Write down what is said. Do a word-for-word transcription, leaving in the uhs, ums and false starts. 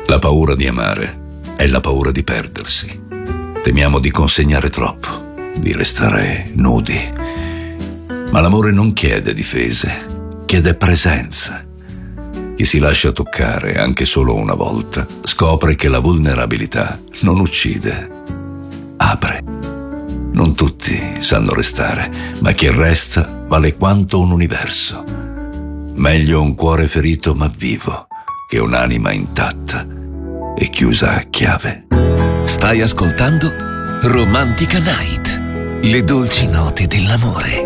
La paura di amare è la paura di perdersi. Temiamo di consegnare troppo, di restare nudi. Ma l'amore non chiede difese, chiede presenza. Chi si lascia toccare anche solo una volta scopre che la vulnerabilità non uccide, apre. Non tutti sanno restare, ma chi resta vale quanto un universo. Meglio un cuore ferito ma vivo che un'anima intatta e chiusa a chiave. Stai ascoltando Romantica Night, le dolci note dell'amore.